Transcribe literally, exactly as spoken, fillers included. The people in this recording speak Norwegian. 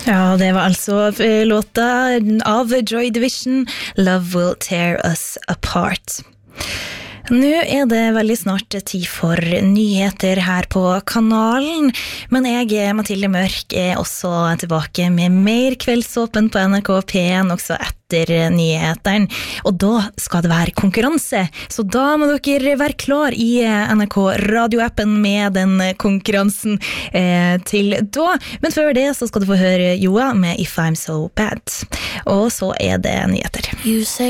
Ja, det var altså låta av Joy Division, Love Will Tear Us Apart. Nå er det veldig snart tid for nyheter her på kanalen, men jeg, Mathilde Mørk, er også tilbake med mer Kveldsåpen på N R K P en, også etter nyhetene. Og da skal det være konkurranse, så da må dere være klar i N R K radioappen med den konkurransen eh, til da. Men før det så skal du få høre Joa med If I'm So Bad. Og så er det nyheter. You say